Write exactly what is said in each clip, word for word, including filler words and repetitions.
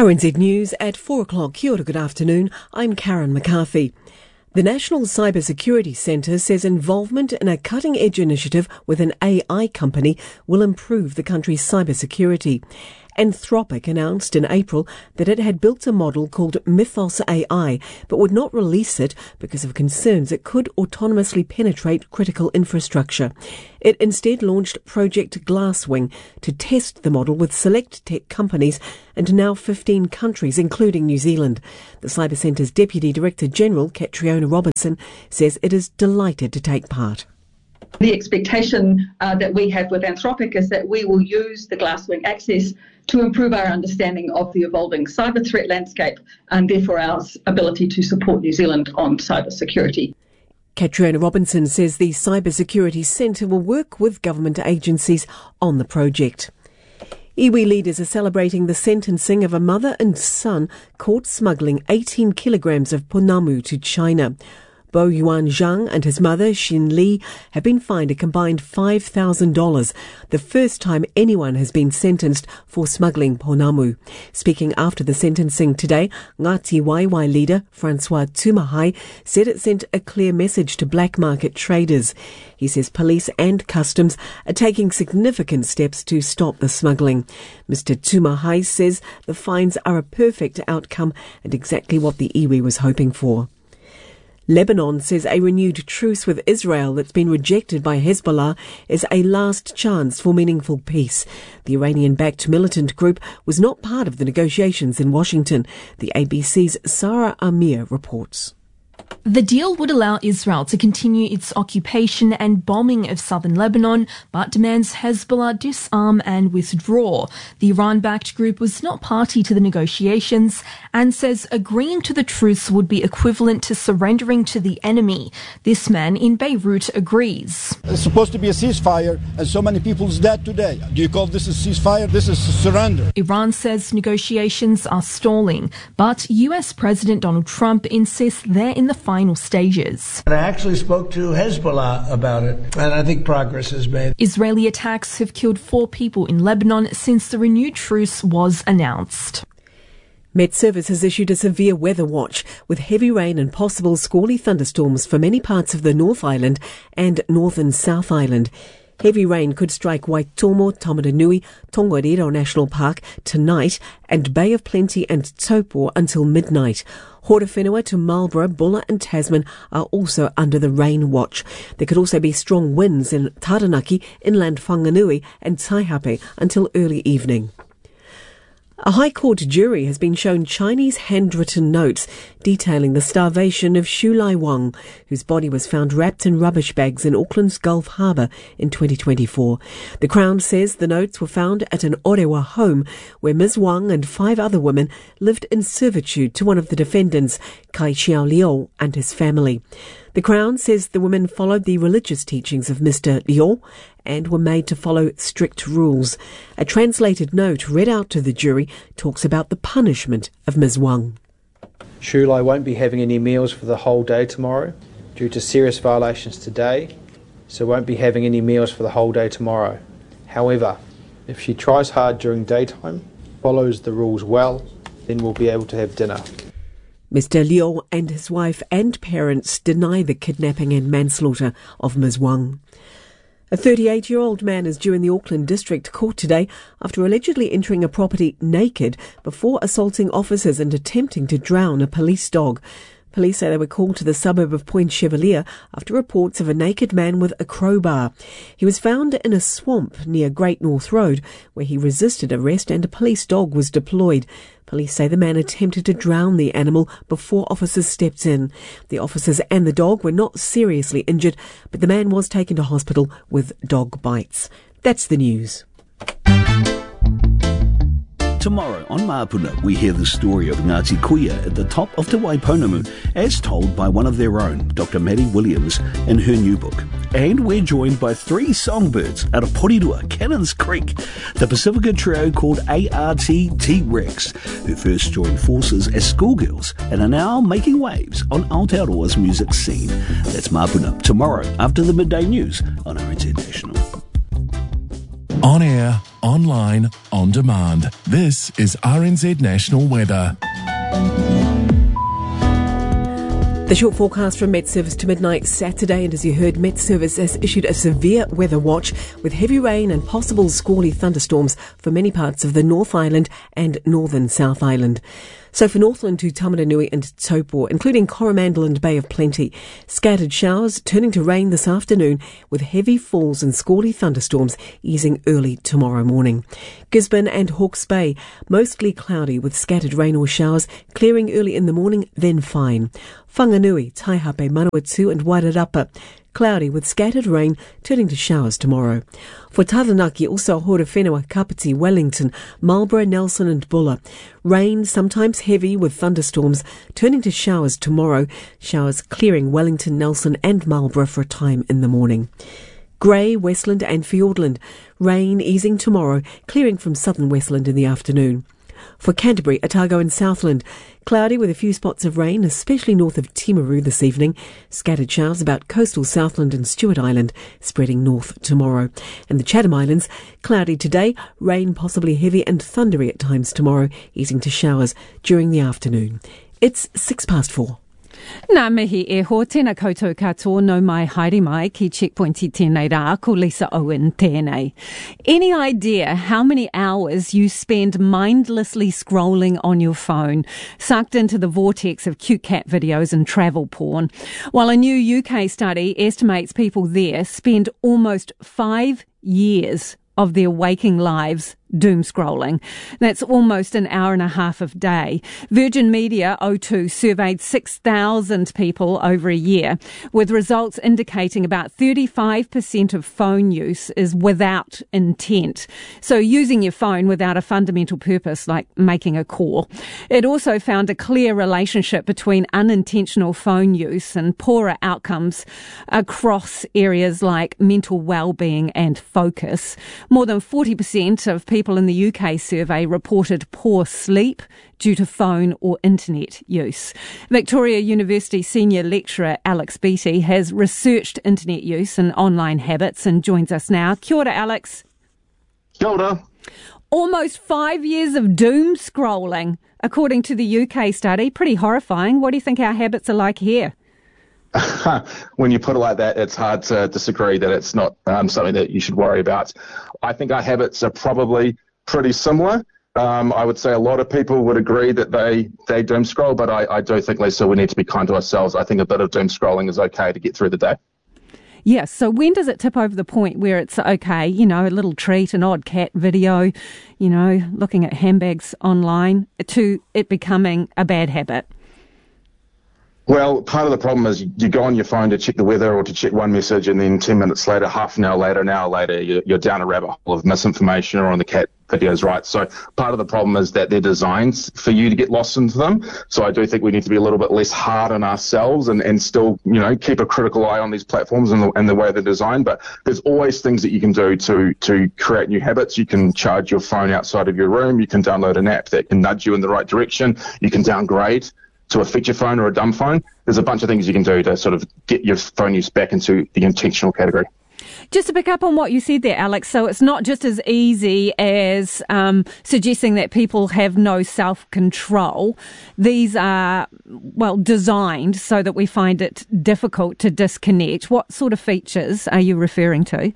R N Z News at four o'clock. Kia ora, good afternoon. I'm Karen McCarthy. The National Cyber Security Centre says involvement in a cutting-edge initiative with an A I company will improve the country's cyber security. Anthropic announced in April that it had built a model called Mythos A I, but would not release it because of concerns it could autonomously penetrate critical infrastructure. It instead launched Project Glasswing to test the model with select tech companies and now fifteen countries, including New Zealand. The Cyber Centre's Deputy Director General, Catriona Robinson, says it is delighted to take part. The expectation uh, that we have with Anthropic is that we will use the Glasswing access to improve our understanding of the evolving cyber threat landscape and therefore our ability to support New Zealand on cyber security. Catriona Robinson says the Cyber Security Centre will work with government agencies on the project. Iwi leaders are celebrating the sentencing of a mother and son caught smuggling eighteen kilograms of pounamu to China. Bo Yuan Zhang and his mother, Xin Li, have been fined a combined five thousand dollars, the first time anyone has been sentenced for smuggling pounamu. Speaking after the sentencing today, Ngati Waewae leader Francois Tumahai said it sent a clear message to black market traders. He says police and customs are taking significant steps to stop the smuggling. Mister Tumahai says the fines are a perfect outcome and exactly what the iwi was hoping for. Lebanon says a renewed truce with Israel that's been rejected by Hezbollah is a last chance for meaningful peace. The Iranian-backed militant group was not part of the negotiations in Washington. The A B C's Sarah Amir reports. The deal would allow Israel to continue its occupation and bombing of southern Lebanon, but demands Hezbollah disarm and withdraw. The Iran-backed group was not party to the negotiations and says agreeing to the truce would be equivalent to surrendering to the enemy. This man in Beirut agrees. It's supposed to be a ceasefire, and so many people's dead today. Do you call this a ceasefire? This is surrender. Iran says negotiations are stalling, but U S President Donald Trump insists they're in the final stages. I actually spoke to Hezbollah about it, and I think progress is made. Israeli attacks have killed four people in Lebanon since the renewed truce was announced. Met Service has issued a severe weather watch with heavy rain and possible squally thunderstorms for many parts of the North Island and Northern South Island. Heavy rain could strike Waitomo, Tamaranui, Tongariro National Park tonight and Bay of Plenty and Taupo until midnight. Horowhenua to Marlborough, Bulla and Tasman are also under the rain watch. There could also be strong winds in Taranaki, inland Whanganui and Taihape until early evening. A High Court jury has been shown Chinese handwritten notes detailing the starvation of Xu Lai Wang, whose body was found wrapped in rubbish bags in Auckland's Gulf Harbour in twenty twenty-four. The Crown says the notes were found at an Orewa home where Miz Wang and five other women lived in servitude to one of the defendants, Kai Xiao Liu, and his family. The Crown says the women followed the religious teachings of Mister Liu and were made to follow strict rules. A translated note read out to the jury talks about the punishment of Miz Wang. Xu Lai won't be having any meals for the whole day tomorrow due to serious violations today, so won't be having any meals for the whole day tomorrow. However, if she tries hard during daytime, follows the rules well, then we'll be able to have dinner. Mister Liu and his wife and parents deny the kidnapping and manslaughter of Miz Wang. A thirty-eight-year-old man is due in the Auckland District Court today after allegedly entering a property naked before assaulting officers and attempting to drown a police dog. Police say they were called to the suburb of Point Chevalier after reports of a naked man with a crowbar. He was found in a swamp near Great North Road, where he resisted arrest and a police dog was deployed. Police say the man attempted to drown the animal before officers stepped in. The officers and the dog were not seriously injured, but the man was taken to hospital with dog bites. That's the news. Tomorrow on Maapuna, we hear the story of Ngāti Kuia at the top of Te Waipounamu, as told by one of their own, Doctor Maddie Williams, in her new book. And we're joined by three songbirds out of Porirua, Cannons Creek, the Pacifica trio called A R T T-Rex, who first joined forces as schoolgirls and are now making waves on Aotearoa's music scene. That's Maapuna, tomorrow after the midday news on R N Z National. On air, online, on demand. This is R N Z National Weather. The short forecast from Met Service to midnight Saturday, and as you heard, Met Service has issued a severe weather watch with heavy rain and possible squally thunderstorms for many parts of the North Island and northern South Island. So for Northland to Tamaranui and Taupo, including Coromandel and Bay of Plenty, scattered showers turning to rain this afternoon with heavy falls and squally thunderstorms easing early tomorrow morning. Gisborne and Hawke's Bay, mostly cloudy with scattered rain or showers, clearing early in the morning, then fine. Whanganui, Taihape, Manawatu and Wairarapa, cloudy with scattered rain, turning to showers tomorrow. For Taranaki, also Horowhenua, Kapiti, Wellington, Marlborough, Nelson and Buller. Rain, sometimes heavy with thunderstorms, turning to showers tomorrow. Showers clearing Wellington, Nelson and Marlborough for a time in the morning. Grey, Westland and Fiordland. Rain easing tomorrow, clearing from southern Westland in the afternoon. For Canterbury, Otago and Southland, cloudy with a few spots of rain, especially north of Timaru this evening. Scattered showers about coastal Southland and Stewart Island, spreading north tomorrow. And the Chatham Islands, cloudy today, rain possibly heavy and thundery at times tomorrow, easing to showers during the afternoon. It's six past four. Nā mihi e ho, tēnā koutou katoa no mai haere mai ki Checkpoint i tēnei rā, ko Lisa Owen tēnei. Any idea how many hours you spend mindlessly scrolling on your phone, sucked into the vortex of cute cat videos and travel porn? While a new U K study estimates people there spend almost five years of their waking lives doom scrolling. That's almost an hour and a half of day. Virgin Media O two surveyed six thousand people over a year, with results indicating about thirty-five percent of phone use is without intent. So using your phone without a fundamental purpose, like making a call. It also found a clear relationship between unintentional phone use and poorer outcomes across areas like mental well-being and focus. More than forty percent of people People in the U K survey reported poor sleep due to phone or internet use. Victoria University senior lecturer Alex Beattie has researched internet use and online habits and joins us now. Kia ora, Alex. Kia ora. Almost five years of doom scrolling, according to the U K study. Pretty horrifying. What do you think our habits are like here? When you put it like that, it's hard to disagree that it's not um, something that you should worry about. I think our habits are probably pretty similar. Um, I would say a lot of people would agree that they, they doom scroll, but I, I do think, Lisa, we need to be kind to ourselves. I think a bit of doom scrolling is okay to get through the day. Yes, so when does it tip over the point where it's okay, you know, a little treat, an odd cat video, you know, looking at handbags online, to it becoming a bad habit? Well, part of the problem is you go on your phone to check the weather or to check one message, and then ten minutes later, half an hour later, an hour later, you're down a rabbit hole of misinformation or on the cat videos, right? So part of the problem is that they're designed for you to get lost into them. So I do think we need to be a little bit less hard on ourselves and, and still, you know, keep a critical eye on these platforms and the, and the way they're designed. But there's always things that you can do to, to create new habits. You can charge your phone outside of your room. You can download an app that can nudge you in the right direction. You can downgrade to a feature phone or a dumb phone. There's a bunch of things you can do to sort of get your phone use back into the intentional category. Just to pick up on what you said there, Alex, so it's not just as easy as um, suggesting that people have no self-control. These are, well, designed so that we find it difficult to disconnect. What sort of features are you referring to?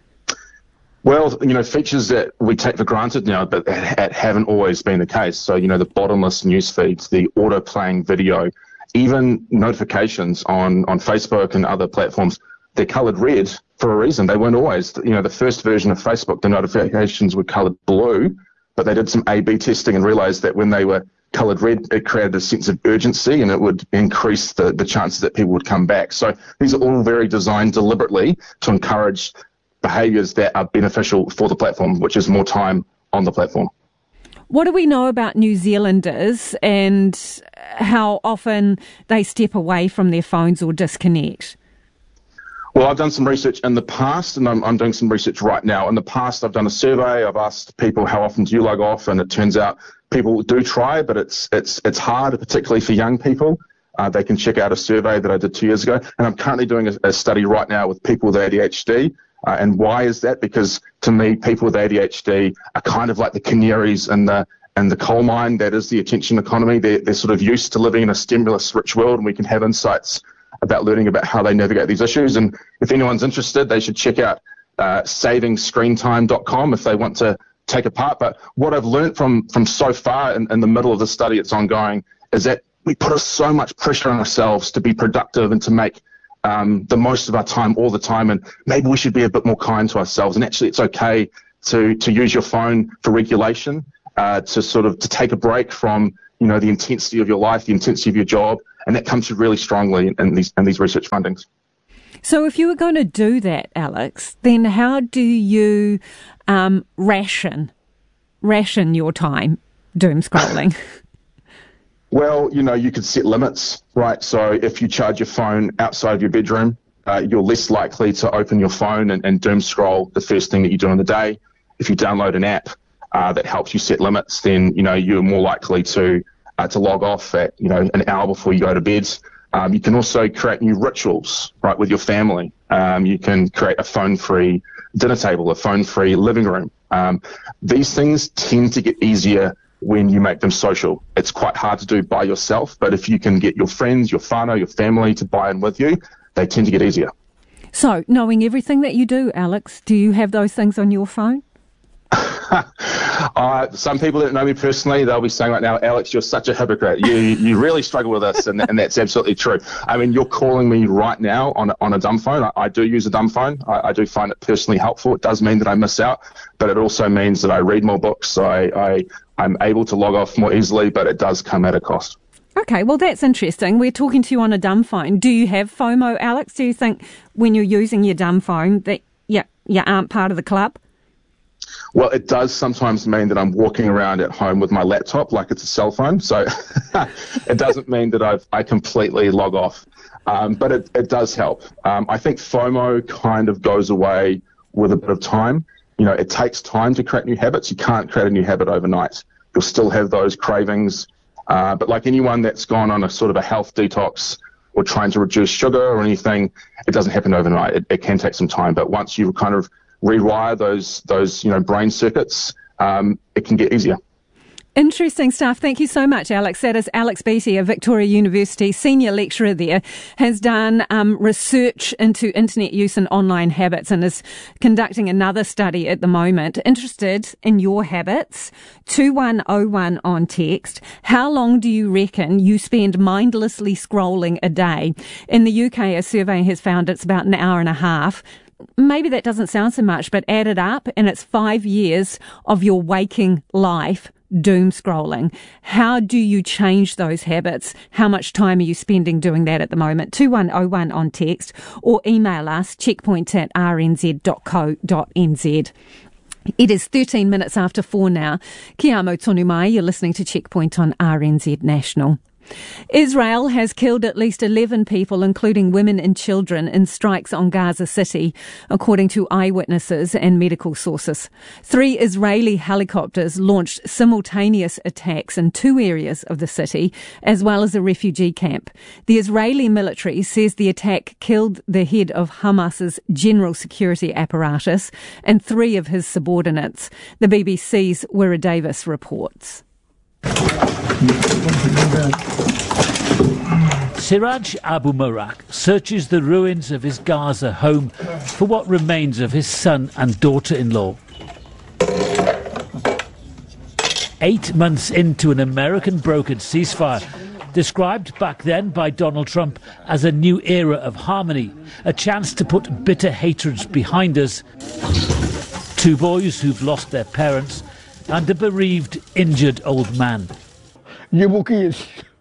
Well, you know, features that we take for granted now, but that haven't always been the case. So, you know, the bottomless news feeds, the auto-playing video, even notifications on, on Facebook and other platforms, they're coloured red for a reason. They weren't always. You know, the first version of Facebook, the notifications were coloured blue, but they did some A B testing and realised that when they were coloured red, it created a sense of urgency and it would increase the, the chances that people would come back. So these are all very designed deliberately to encourage behaviours that are beneficial for the platform, which is more time on the platform. What do we know about New Zealanders and how often they step away from their phones or disconnect? Well, I've done some research in the past, and I'm, I'm doing some research right now. In the past, I've done a survey. I've asked people, how often do you log off? And it turns out people do try, but it's it's it's hard, particularly for young people. Uh, they can check out a survey that I did two years ago. And I'm currently doing a, a study right now with people with A D H D. Uh, and why is that? Because to me, people with A D H D are kind of like the canaries in the in the coal mine that is the attention economy. They're, they're sort of used to living in a stimulus-rich world, and we can have insights about learning about how they navigate these issues. And if anyone's interested, they should check out uh, saving screen time dot com if they want to take a part. But what I've learned from from so far in, in the middle of the study, it's ongoing, is that we put so much pressure on ourselves to be productive and to make um, the most of our time all the time. And maybe we should be a bit more kind to ourselves. And actually, it's okay to to use your phone for regulation, uh, to sort of to take a break from, you know, the intensity of your life, the intensity of your job, and that comes through really strongly in, in these in these research fundings. So if you were going to do that, Alex, then how do you um, ration ration your time doom scrolling? Well, you know, you could set limits, right? So if you charge your phone outside of your bedroom, uh, you're less likely to open your phone and, and doom scroll the first thing that you do in the day. If you download an app uh, that helps you set limits, then, you know, you're more likely to uh, to log off at, you know, an hour before you go to bed. Um, you can also create new rituals, right, with your family. Um, you can create a phone-free dinner table, a phone-free living room. Um, these things tend to get easier when you make them social. It's quite hard to do by yourself, but if you can get your friends, your whānau, your family to buy in with you, they tend to get easier. So, knowing everything that you do, Alex, do you have those things on your phone? uh, some people that know me personally, they'll be saying right now, Alex, you're such a hypocrite. You you really struggle with this, and, and that's absolutely true. I mean, you're calling me right now on a, on a dumb phone. I, I do use a dumb phone. I, I do find it personally helpful. It does mean that I miss out, but it also means that I read more books. I, I, I'm able to log off more easily, but it does come at a cost. Okay, well, that's interesting. We're talking to you on a dumb phone. Do you have FOMO, Alex? Do you think when you're using your dumb phone that yeah, you aren't part of the club? Well, it does sometimes mean that I'm walking around at home with my laptop like it's a cell phone. So it doesn't mean that I've, I completely log off. Um, but it, it does help. Um, I think FOMO kind of goes away with a bit of time. You know, it takes time to create new habits. You can't create a new habit overnight. You'll still have those cravings. Uh, but like anyone that's gone on a sort of a health detox or trying to reduce sugar or anything, it doesn't happen overnight. It, it can take some time. But once you kind of rewire those those you know brain circuits, um, it can get easier. Interesting stuff. Thank you so much, Alex. That is Alex Beattie of Victoria University, senior lecturer there, has done um, research into internet use and online habits and is conducting another study at the moment. Interested in your habits? two one oh one on text. How long do you reckon you spend mindlessly scrolling a day? In the U K, a survey has found it's about an hour and a half. Maybe that doesn't sound so much, but add it up and it's five years of your waking life doom scrolling. How do you change those habits? How much time are you spending doing that at the moment? two one oh one on text or email us checkpoint at r n z dot co dot n z. It is thirteen minutes after four now. Kia amo tonu mai, you're listening to Checkpoint on R N Z National. Israel has killed at least eleven people, including women and children, in strikes on Gaza City, according to eyewitnesses and medical sources. Three Israeli helicopters launched simultaneous attacks in two areas of the city, as well as a refugee camp. The Israeli military says the attack killed the head of Hamas's general security apparatus and three of his subordinates. The B B C's Wira Davis reports. Siraj Abu Murak searches the ruins of his Gaza home for what remains of his son and daughter-in-law. Eight months into an American brokered ceasefire, described back then by Donald Trump as a new era of harmony, a chance to put bitter hatreds behind us. Two boys who've lost their parents and a bereaved, injured old man. I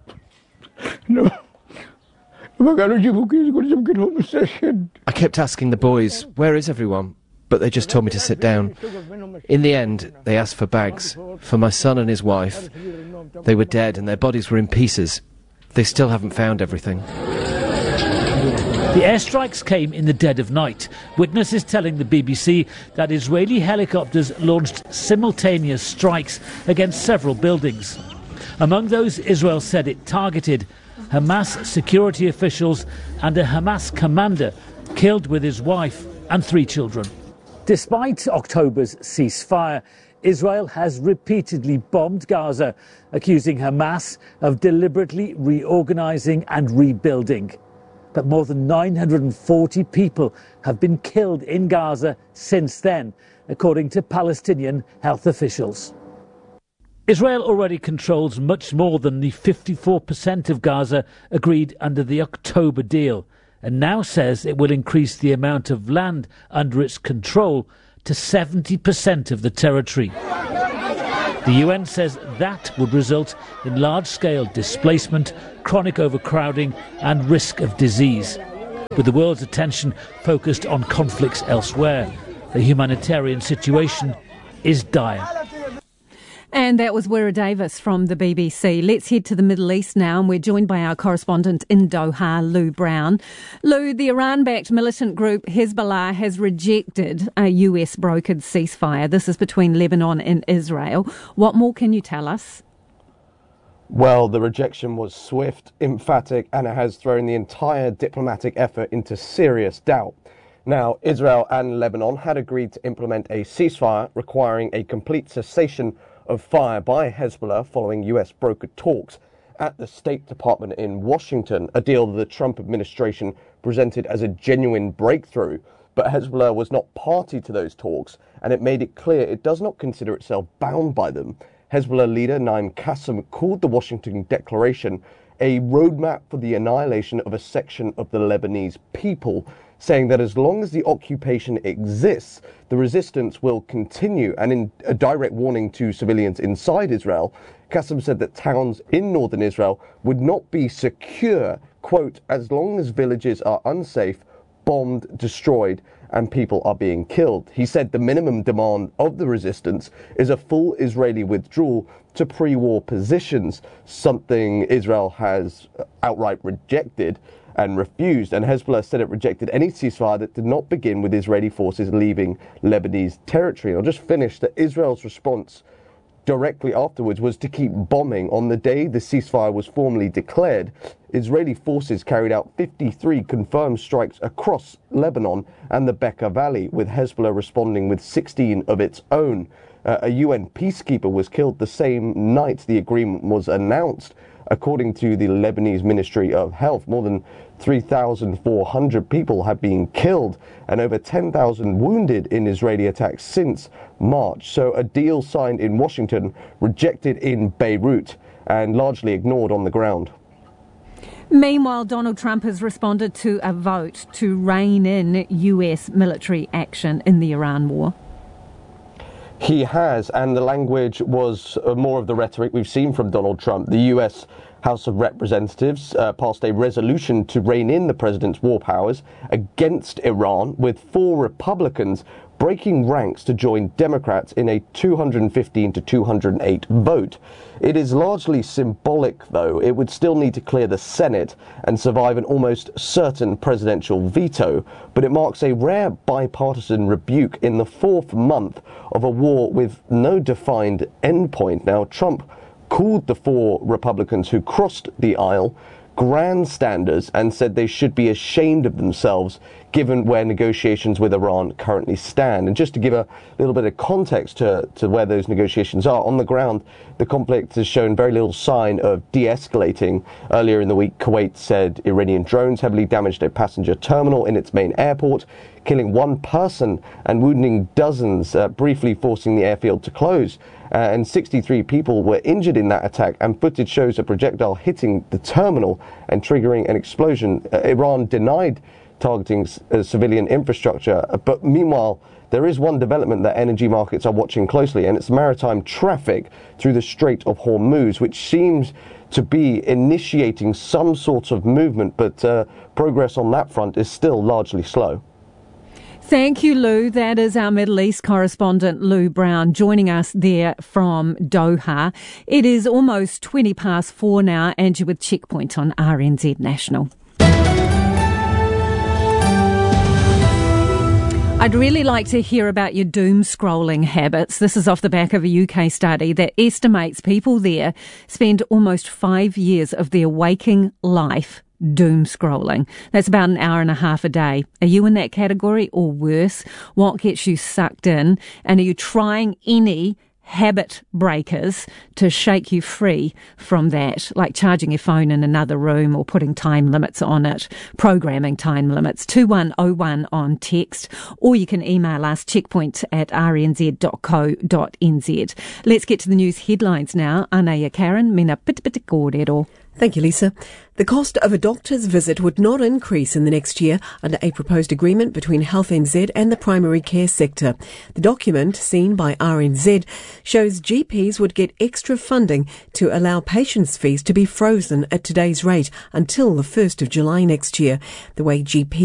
kept asking the boys, where is everyone? But they just told me to sit down. In the end, they asked for bags, for my son and his wife. They were dead and their bodies were in pieces. They still haven't found everything. The airstrikes came in the dead of night. Witnesses telling the B B C that Israeli helicopters launched simultaneous strikes against several buildings. Among those Israel said it targeted, Hamas security officials and a Hamas commander killed with his wife and three children. Despite October's ceasefire, Israel has repeatedly bombed Gaza, accusing Hamas of deliberately reorganizing and rebuilding. But more than nine hundred forty people have been killed in Gaza since then, according to Palestinian health officials. Israel already controls much more than the fifty-four percent of Gaza agreed under the October deal, and now says it will increase the amount of land under its control to seventy percent of the territory. The U N says that would result in large-scale displacement, chronic overcrowding and risk of disease. With the world's attention focused on conflicts elsewhere, the humanitarian situation is dire. And that was Wira Davis from the B B C. Let's head to the Middle East now, and we're joined by our correspondent in Doha, Lou Brown. Lou, the Iran-backed militant group Hezbollah has rejected a U S-brokered ceasefire. This is between Lebanon and Israel. What more can you tell us? Well, the rejection was swift, emphatic, and it has thrown the entire diplomatic effort into serious doubt. Now, Israel and Lebanon had agreed to implement a ceasefire requiring a complete cessation of fire by Hezbollah following U S brokered talks at the State Department in Washington, a deal that the Trump administration presented as a genuine breakthrough. But Hezbollah was not party to those talks, and it made it clear it does not consider itself bound by them. Hezbollah leader Naim Qassem called the Washington Declaration a roadmap for the annihilation of a section of the Lebanese people, saying that as long as the occupation exists, the resistance will continue. And in a direct warning to civilians inside Israel, Qassem said that towns in northern Israel would not be secure, quote, as long as villages are unsafe, bombed, destroyed, and people are being killed. He said the minimum demand of the resistance is a full Israeli withdrawal to pre-war positions, something Israel has outright rejected and refused, and Hezbollah said it rejected any ceasefire that did not begin with Israeli forces leaving Lebanese territory. And I'll just finish that Israel's response directly afterwards was to keep bombing. On the day the ceasefire was formally declared, Israeli forces carried out fifty-three confirmed strikes across Lebanon and the Bekaa Valley, with Hezbollah responding with sixteen of its own. Uh, a U N peacekeeper was killed the same night the agreement was announced. According to the Lebanese Ministry of Health, more than three thousand four hundred people have been killed and over ten thousand wounded in Israeli attacks since March. So a deal signed in Washington, rejected in Beirut, and largely ignored on the ground. Meanwhile, Donald Trump has responded to a vote to rein in U S military action in the Iran war. He has, and the language was uh, more of the rhetoric we've seen from Donald Trump. The U S House of Representatives uh, passed a resolution to rein in the president's war powers against Iran, with four Republicans breaking ranks to join Democrats in a two hundred fifteen to two hundred eight vote. It is largely symbolic, though. It would still need to clear the Senate and survive an almost certain presidential veto, but it marks a rare bipartisan rebuke in the fourth month of a war with no defined endpoint. Now, Trump called the four Republicans who crossed the aisle grandstanders and said they should be ashamed of themselves given where negotiations with Iran currently stand. And just to give a little bit of context to, to where those negotiations are, on the ground, the conflict has shown very little sign of de-escalating. Earlier in the week, Kuwait said Iranian drones heavily damaged a passenger terminal in its main airport, killing one person and wounding dozens, uh, briefly forcing the airfield to close. Uh, and sixty-three people were injured in that attack, and footage shows a projectile hitting the terminal and triggering an explosion. Uh, Iran denied targeting uh, civilian infrastructure, uh, but meanwhile, there is one development that energy markets are watching closely, and it's maritime traffic through the Strait of Hormuz, which seems to be initiating some sort of movement, but uh, progress on that front is still largely slow. Thank you, Lou. That is our Middle East correspondent, Lou Brown, joining us there from Doha. It is almost twenty past four now, and you're with Checkpoint on R N Z National. I'd really like to hear about your doom scrolling habits. This is off the back of a U K study that estimates people there spend almost five years of their waking life doom scrolling. That's about an hour and a half a day. Are you in that category or worse? What gets you sucked in? And are you trying any habit breakers to shake you free from that, like charging your phone in another room or putting time limits on it, programming time limits? two one oh one on text, or you can email us checkpoint at r n z dot co dot n z. Let's get to the news headlines now. Anaya Karen, mina pitipiti kōrero. Thank you, Lisa. The cost of a doctor's visit would not increase in the next year under a proposed agreement between Health N Z and the primary care sector. The document, seen by R N Z, shows G Ps would get extra funding to allow patients' fees to be frozen at today's rate until the first of July next year. The way G Ps